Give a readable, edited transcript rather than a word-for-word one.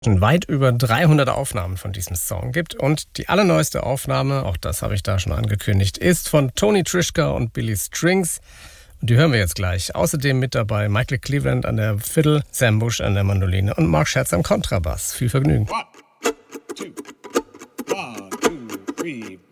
weit über 300 Aufnahmen von diesem Song gibt. Und die allerneueste Aufnahme, auch das habe ich da schon angekündigt, ist von Tony Trischka und Billy Strings. Und die hören wir jetzt gleich. Außerdem mit dabei Michael Cleveland an der Fiddle, Sam Bush an der Mandoline und Mark Scherz am Kontrabass. Viel Vergnügen. 1, 2, 1, 2, 3.